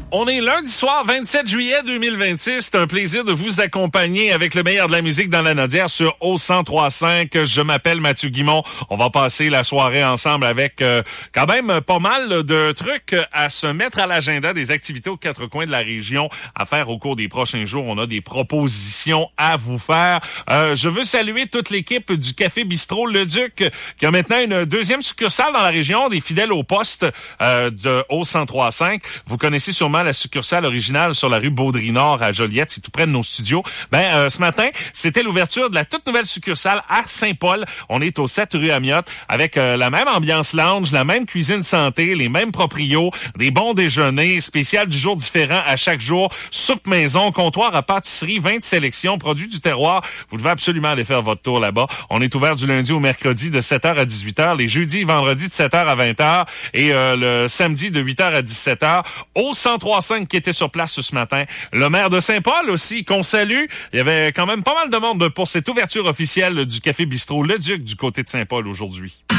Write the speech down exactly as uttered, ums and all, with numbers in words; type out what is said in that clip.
On est lundi soir, vingt-sept juillet deux mille vingt-six. C'est un plaisir de vous accompagner avec le meilleur de la musique dans la Nodière sur O cent trois virgule cinq. Je m'appelle Mathieu Guimond. On va passer la soirée ensemble avec euh, quand même pas mal de trucs à se mettre à l'agenda, des activités aux quatre coins de la région à faire au cours des prochains jours. On a des propositions à vous faire. Euh, je veux saluer toute l'équipe du Café Bistrot Le Duc qui a maintenant une deuxième succursale dans la région, des fidèles au poste euh, de O cent trois virgule cinq. Vous connaissez sûrement la succursale originale sur la rue Baudry-Nord à Joliette, c'est tout près de nos studios. Ben euh, ce matin, c'était l'ouverture de la toute nouvelle succursale à Saint-Paul. On est au sept rue Amiotte avec euh, la même ambiance lounge, la même cuisine santé, les mêmes proprios, des bons déjeuners, spécial du jour différent à chaque jour, soupe maison, comptoir à pâtisserie, vin de sélection, produits du terroir. Vous devez absolument aller faire votre tour là-bas. On est ouvert du lundi au mercredi de sept heures à dix-huit heures, les jeudis et vendredis de sept heures à vingt heures et euh, le samedi de huit heures à dix-sept heures. Au cent trois virgule cinq qui était sur place ce matin. Le maire de Saint-Paul aussi, qu'on salue. Il y avait quand même pas mal de monde pour cette ouverture officielle du Café Bistrot Le Duc du côté de Saint-Paul aujourd'hui.